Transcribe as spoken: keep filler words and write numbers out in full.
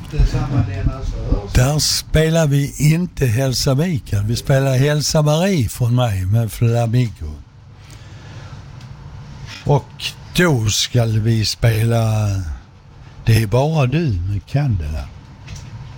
inte samma denasör. Där spelar vi inte Hälsa Viken. Vi spelar Hälsa Marie från mig med Flamingo. Och då ska vi spela Det är bara du med Candela.